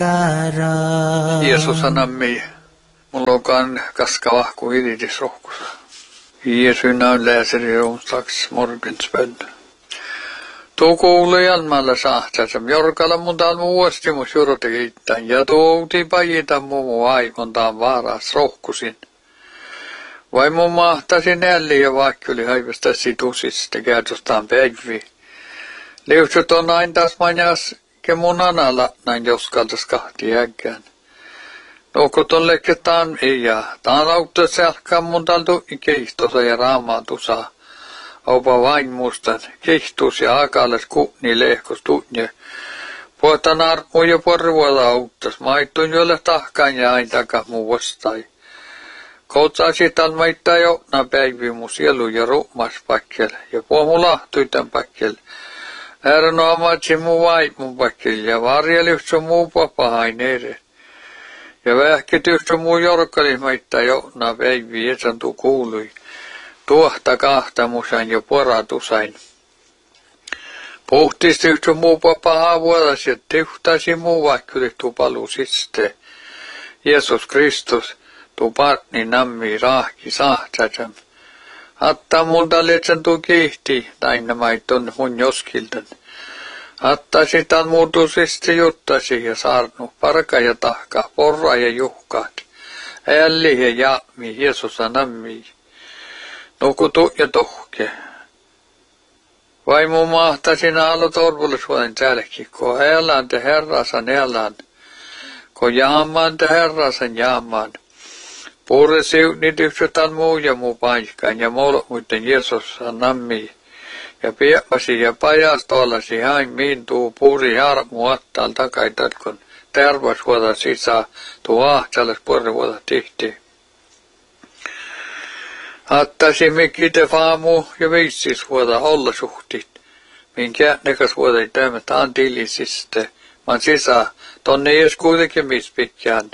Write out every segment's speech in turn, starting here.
Jeesus anammi, mulla onkaan kaskava kuin iritis rohkus. Jeesu näyn läseri onsdags morgensbön. Tuo kuului Jalmalla sahtasam, jorkalla mun talmu uostimus jurotekiittän, ja tuouti pajita muu aikontaan vaaras rohkusin. Vai mun mahtasin älli ja vaikkuli haivasta situsista käytöstään päivi. Liutsut on aina taas manjas, ke mun analla näin joskaltas kahti äkkään. Nuukko tolleketaan ei ja taan auttaa selkään mun taltu keihtosa ja raamaatusa. Aupa vain muistan, keihtus ja akalas kuhni lehkos tunne. Puhutaan armu ja porvuola auttas, maittuin jolle tahkaan ja aina takas muu vastai. Koutsaasi tal maittaa joutna päivi mun sielu ja ruumas pakkel, ja puhu lahtui tän pakkel. Ääräno amatsi muu vaimun pakkel, ja varjelyhtsä muu papahaineere. Ja vähketyhtsä muu jorkkali maittaa joutna päivi, etsan tuu kuului. Tuohta kahta musain jo poratusain. Puhtistyhtsä muu papahaa vuodas, ja tyhtäsi muu vaikkuli tupalu siste. Jeesus Kristus. Tu partni nammi rahki sahtatsam. Hatta multa letsän tu kihti, taina maiton mun joskiltan. Hatta sitan muutusista juttasi ja saarnu parka ja tahka, porra ja juhkaat. Älli ja jaami, Jeesusa nammi. Nukutu ja tohke. Vai mun mahtasin alo torpullisuuden tälki, ko elän te herrasan elän. Ko jaamaan te herrasan jaamaan. Puure siunit yhtään muu ja muu paikkaan ja muuten Jeesus nammi. Ja piepasi ja pajastolasi hain miintuu puuri harmu attaan takaitat, kun tervas vuoda sisään tuu ahtsalas puoli vuoda tihti. Attasi mikite faamu ja viissis vuoda olla suhtit. Minkä nekas vuoda ei tämmötä antiilisiste. Man sisään tonne ees kuitenkin mis pitkään.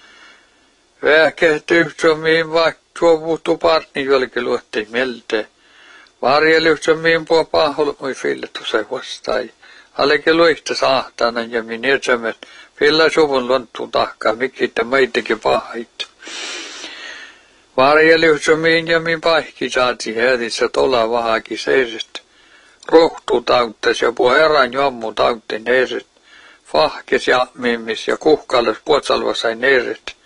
Vähkehtyyksämiin vaikka tuovuutu partni jollekin luottei melte. Varjelyyksämiin puhua paholmui filletu se vastai. Allekin luihta sahtana ja min etsämät filla suvun lonttuun tahkaa mikkiitä meitikin pahait. Varjelyyksämiin ja min paikki saati hädissä tola vahaki seiset. Rohtuu tauttas ja puhu erään jommu tauttin heiset. Fahkes ja mimmis ja kuhkallas puotsalvasain heiset.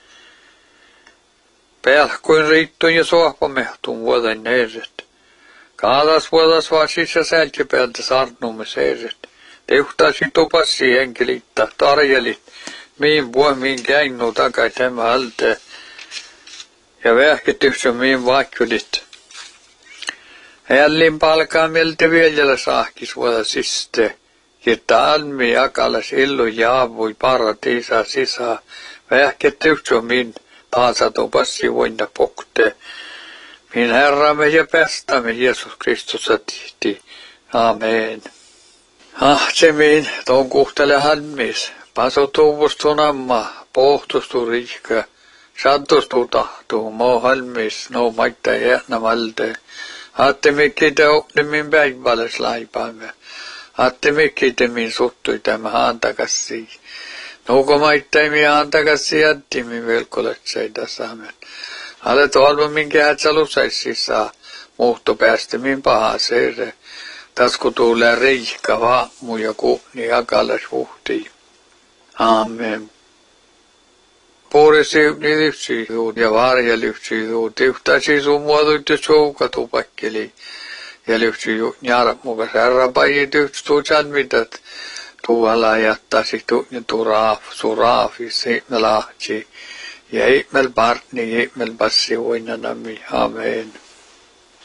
Pelkuin riittun ja sohpamehtuun vuoden neiset. Kaadas vuodas vaan sisä sälkipäältä sarnumme seiset. Tehtasi tupassi henkelitta, tarjelit, miin miin käinnu takai tämä halte. Ja vähketyksä miin vaikkulit. Hällin palkaa mieltä vielä saahkis vuoda siste. Kitta almi akalas illu jaavui paratiisa sisään. Vähketyksä miin. Taasatu passi voinda pokte. Min Herramme ja päästämme Jeesus Kristus tihti. Amen. Ahtsemiin tuon kuhtele halmis. Paso tuuvustun amma. Pohtustu riikka. Sattustu tahtuu. Mo halmis. No maita jäänä malte. Attemikkiite opnimin päiväles laipaamme. Attemikkiite min suttui tämä antakassi. Nuuko maittaimi antakassi jättimi velkoletseita saamen. Alet olva minkä hätsälusaississa muhto päästämin paha seere. Tasku tuulee riikka vaamu ja kuhni akalas vuhtii. Amen. Puuri siivni lyhtsyyt ja varja lyhtsyyt. Yhtäisi sun muodoitte soukatu pakkeli. Ja lyhtsyyt jarmukas herrapajit yhtstuu salmitat. Tuolla jättäisi suraafi seitsemän lahti. Ja ihmel partni, ihmel passi voinanami. Amen.